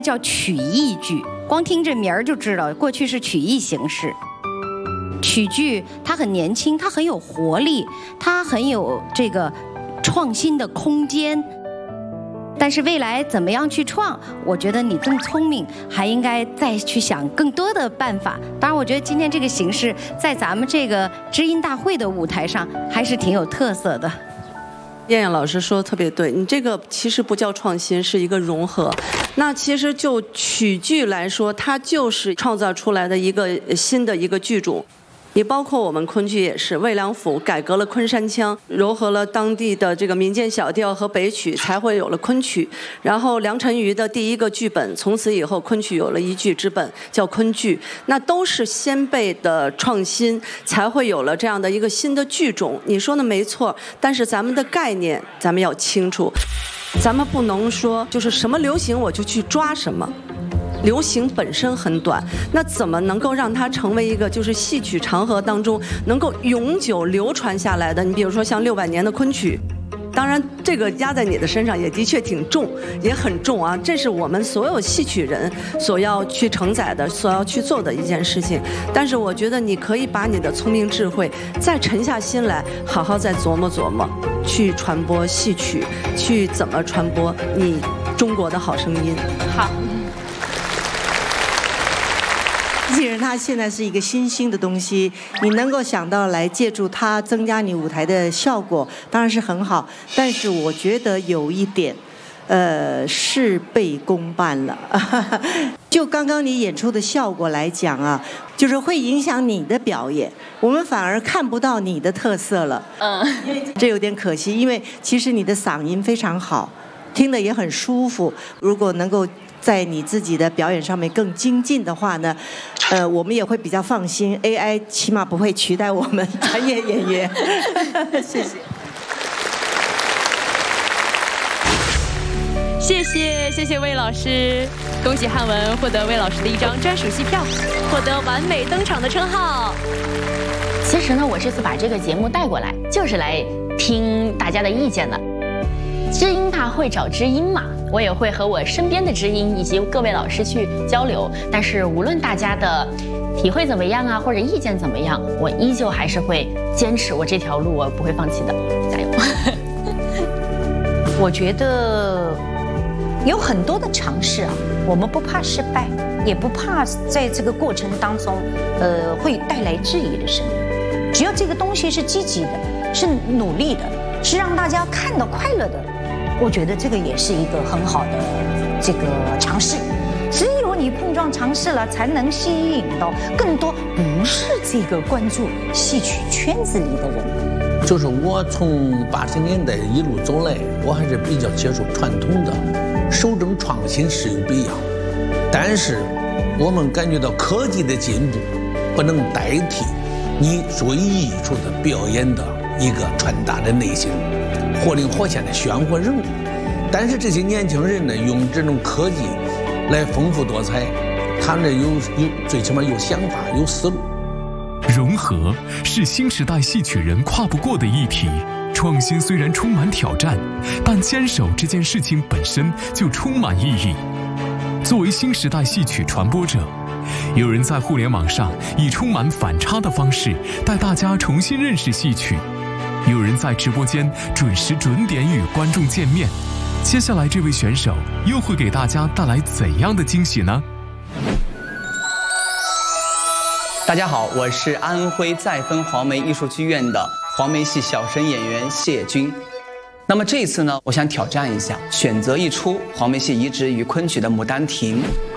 叫曲艺剧，光听这名儿就知道，过去是曲艺形式。曲剧它很年轻，它很有活力，它很有这个创新的空间。但是未来怎么样去创，我觉得你这么聪明，还应该再去想更多的办法。当然，我觉得今天这个形式在咱们这个知音大会的舞台上还是挺有特色的。 燕燕老师说的特别对，你这个其实不叫创新，是一个融合。那其实就曲剧来说，它就是创造出来的一个新的一个剧种。你包括我们昆剧也是，魏良辅改革了昆山腔，糅合了当地的这个民间小调和北曲，才会有了昆曲。然后梁辰瑜的第一个剧本，从此以后昆曲有了一剧之本，叫昆剧。那都是先辈的创新，才会有了这样的一个新的剧种。你说的没错，但是咱们的概念咱们要清楚，咱们不能说就是什么流行我就去抓什么。流行本身很短，那怎么能够让它成为一个就是戏曲长河当中能够永久流传下来的？你比如说像600年的昆曲，当然这个压在你的身上也的确挺重，也很重啊。这是我们所有戏曲人所要去承载的、所要去做的一件事情。但是我觉得你可以把你的聪明智慧再沉下心来，好好再琢磨琢磨，去传播戏曲，去怎么传播你中国的好声音。 好。 既然它现在是一个新兴的东西，你能够想到来借助它增加你舞台的效果，当然是很好。但是我觉得有一点，事倍功半了。就刚刚你演出的效果来讲啊，就是会影响你的表演，我们反而看不到你的特色了。这有点可惜，因为其实你的嗓音非常好，听得也很舒服。如果能够在你自己的表演上面更精进的话呢，我们也会比较放心 ，AI 起码不会取代我们专业演员。谢谢。 谢谢魏老师，恭喜汉文获得魏老师的一张专属戏票，获得完美登场的称号。 其实呢，我这次把这个节目带过来，就是来听大家的意见的。知音大会找知音嘛，我也会和我身边的知音以及各位老师去交流。但是无论大家的体会怎么样啊，或者意见怎么样，我依旧还是会坚持我这条路，我不会放弃的，加油！ 我觉得有很多的尝试啊，我们不怕失败，也不怕在这个过程当中，会带来质疑的声音。只要这个东西是积极的，是努力的，是让大家看到快乐的。我觉得这个也是一个很好的这个尝试，只有你碰撞尝试了，才能吸引到更多不是这个关注戏曲圈子里的人。 就是我从80年代一路走来，我还是比较接受传统的，守正创新是有必要，但是我们感觉到科技的进步不能代替你作为艺术的表演的一个传达的内心。活灵活现的鲜活人物，但是这些年轻人呢，用这种科技来丰富多彩，他们最起码有想法，有思路。 融合是新时代戏曲人跨不过的议题。创新虽然充满挑战，但坚守这件事情本身就充满意义。作为新时代戏曲传播者，有人在互联网上以充满反差的方式带大家重新认识戏曲。有人在直播间准时准点与观众见面，接下来这位选手又会给大家带来怎样的惊喜呢？ 大家好，我是安徽再分黄梅艺术剧院的黄梅戏小生演员谢军。那么这一次呢，我想挑战一下，选择一出黄梅戏移植于昆曲的《牡丹亭》，